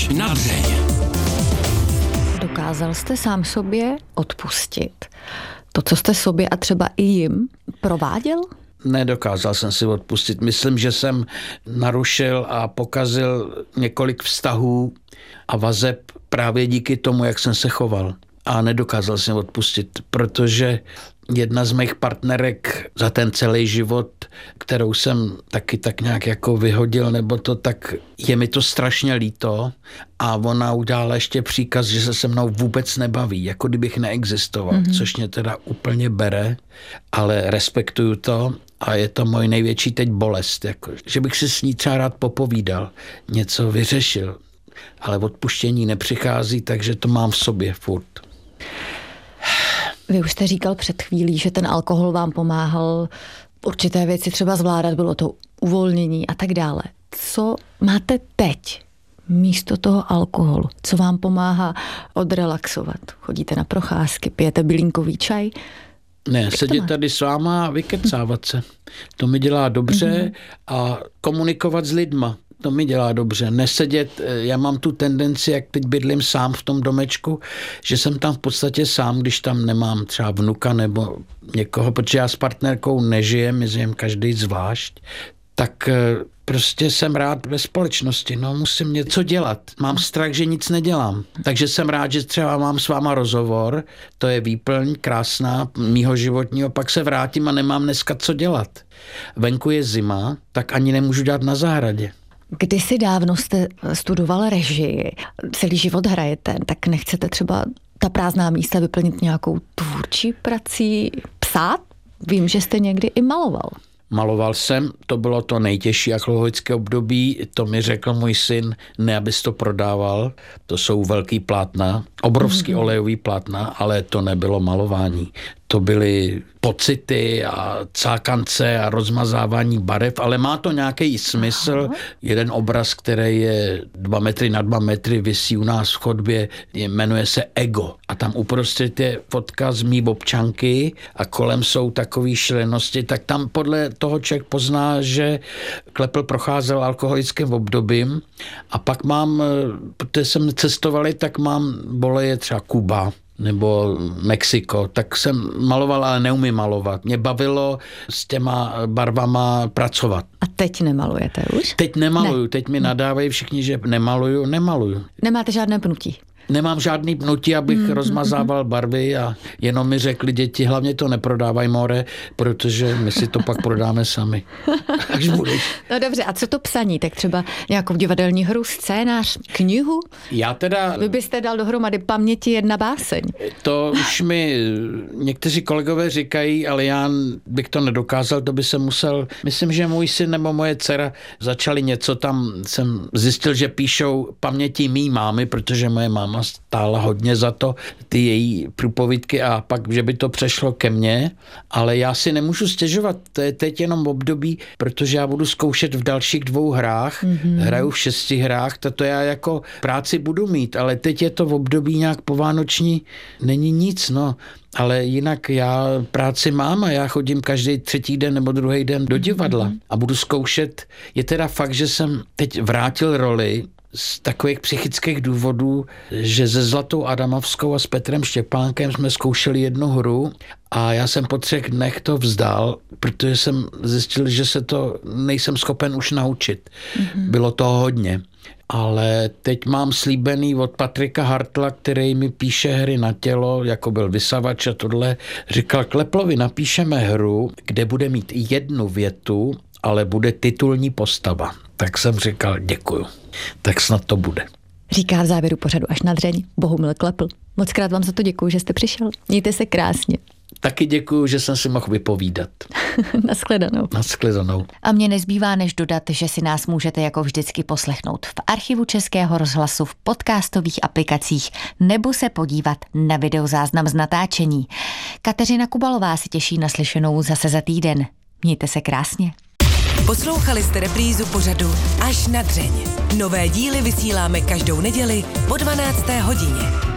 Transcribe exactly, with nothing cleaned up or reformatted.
Až na dřeň. Dokázal jste sám sobě odpustit to, co jste sobě a třeba i jim prováděl? Nedokázal jsem si odpustit. Myslím, že jsem narušil a pokazil několik vztahů a vazeb právě díky tomu, jak jsem se choval. A nedokázal jsem odpustit, protože jedna z mých partnerek za ten celý život, kterou jsem taky tak nějak jako vyhodil, nebo to tak, je mi to strašně líto a ona udělala ještě příkaz, že se se mnou vůbec nebaví, jako kdybych neexistoval, mm-hmm. což mě teda úplně bere, ale respektuju to a je to můj největší teď bolest, jako, že bych si s ní třeba rád popovídal, něco vyřešil, ale odpuštění nepřichází, takže to mám v sobě furt. Vy už jste říkal před chvílí, že ten alkohol vám pomáhal určité věci třeba zvládat, bylo to uvolnění a tak dále. Co máte teď místo toho alkoholu? Co vám pomáhá odrelaxovat? Chodíte na procházky, pijete bylinkový čaj? Ne, Jak sedět tady s váma a vykecávat se. To mi dělá dobře mm-hmm. a komunikovat s lidma. To mi dělá dobře. Nesedět, já mám tu tendenci, jak teď bydlím sám v tom domečku, že jsem tam v podstatě sám, když tam nemám třeba vnuka nebo někoho, protože já s partnerkou nežijem, žijem každý zvlášť, tak prostě jsem rád ve společnosti, no musím něco dělat. Mám strach, že nic nedělám. Takže jsem rád, že třeba mám s váma rozhovor, to je výplň krásná mýho životního, pak se vrátím a nemám dneska co dělat. Venku je zima, tak ani nemůžu dělat na zahradě. Kdysi dávno jste studoval režii, celý život hrajete, tak nechcete třeba ta prázdná místa vyplnit nějakou tvůrčí prací, psát? Vím, že jste někdy i maloval. Maloval jsem, to bylo to nejtěžší alkoholické období, to mi řekl můj syn, ne abys to prodával, to jsou velký plátna, obrovský mm-hmm. olejový plátna, ale to nebylo malování. To byly pocity a cákance a rozmazávání barev, ale má to nějaký smysl. Aha. Jeden obraz, který je dva metry na dva metry, visí u nás v chodbě, jmenuje se Ego. A tam uprostřed je fotka z mý občanky a kolem jsou takové šílenosti, tak tam podle toho člověk pozná, že Klepl procházel alkoholickým obdobím. A pak mám, protože jsem cestovali, tak mám boleje třeba Kuba nebo Mexiko, tak jsem maloval, ale neumím malovat. Mě bavilo s těma barvama pracovat. A teď nemalujete už? Teď nemaluju, ne. Teď mi nadávají všichni, že nemaluju, nemaluju. Nemáte žádné pnutí? Nemám žádný pnutí, abych mm, rozmazával mm, barvy a jenom mi řekli děti, hlavně to neprodávaj, more, protože my si to pak prodáme sami. Až budeš. No dobře, a co to psaní? Tak třeba nějakou divadelní hru, scénář, knihu? Já teda... Vy byste dal dohromady Paměti jedna báseň. To už mi někteří kolegové říkají, ale já bych to nedokázal, to by se musel... Myslím, že můj syn nebo moje dcera začali něco tam, jsem zjistil, že píšou paměti mý mámy, protože moje máma stála hodně za to, ty její průpovídky a pak, že by to přešlo ke mně, ale já si nemůžu stěžovat, to je teď jenom období, protože já budu zkoušet v dalších dvou hrách, mm-hmm. hraju v šesti hrách, to já jako práci budu mít, ale teď je to v období nějak povánoční, není nic, no. Ale jinak já práci mám a já chodím každý třetí den nebo druhý den do divadla mm-hmm. a budu zkoušet. Je teda fakt, že jsem teď vrátil roli z takových psychických důvodů, že se Zlatou Adamovskou a s Petrem Štěpánkem jsme zkoušeli jednu hru a já jsem po třech dnech to vzdal, protože jsem zjistil, že se to nejsem schopen už naučit. Mm-hmm. Bylo toho hodně. Ale teď mám slíbený od Patrika Hartla, který mi píše hry na tělo, jako byl Vysavač a tohle. Říkal, Kleplovi napíšeme hru, kde bude mít jednu větu, ale bude titulní postava. Tak jsem říkal, děkuju. Tak snad to bude. Říká v závěru pořadu Až na dřeň Bohumil Klepl. Moc krát vám za to děkuju, že jste přišel. Mějte se krásně. Taky děkuju, že jsem si mohl vypovídat. Nashledanou. Nashledanou. A mně nezbývá než dodat, že si nás můžete jako vždycky poslechnout v archivu Českého rozhlasu, v podcastových aplikacích nebo se podívat na videozáznam z natáčení. Kateřina Kubalová si těší na slyšenou zase za týden. Mějte se krásně. Poslouchali jste reprízu pořadu Až na dřeň. Nové díly vysíláme každou neděli po dvanácté hodině.